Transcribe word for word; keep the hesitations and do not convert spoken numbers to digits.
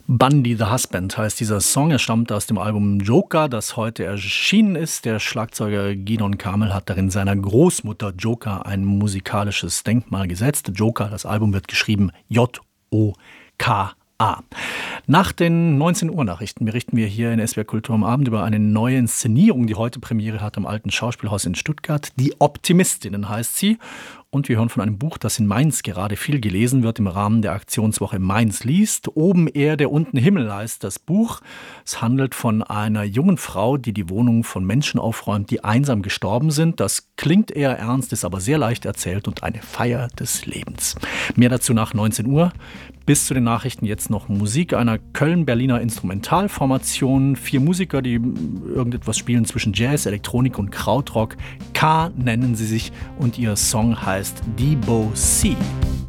Bundy the Husband heißt dieser Song. Er stammt aus dem Album Joker, das heute erschienen ist. Der Schlagzeuger Gidon Kamel hat darin seiner Großmutter Joker ein musikalisches Denkmal gesetzt. Joker, das Album wird geschrieben J O K A. Nach den neunzehn Uhr Nachrichten berichten wir hier in S W R Kultur am Abend über eine neue Inszenierung, die heute Premiere hat am Alten Schauspielhaus in Stuttgart. Die Optimistinnen heißt sie. Und wir hören von einem Buch, das in Mainz gerade viel gelesen wird im Rahmen der Aktionswoche Mainz liest. Oben Erde, unten Himmel heißt das Buch. Es handelt von einer jungen Frau, die die Wohnung von Menschen aufräumt, die einsam gestorben sind. Das klingt eher ernst, ist aber sehr leicht erzählt und eine Feier des Lebens. Mehr dazu nach neunzehn Uhr. Bis zu den Nachrichten jetzt noch Musik einer Köln-Berliner Instrumentalformation. Vier Musiker, die irgendetwas spielen zwischen Jazz, Elektronik und Krautrock. K nennen sie sich und ihr Song heißt Debo C.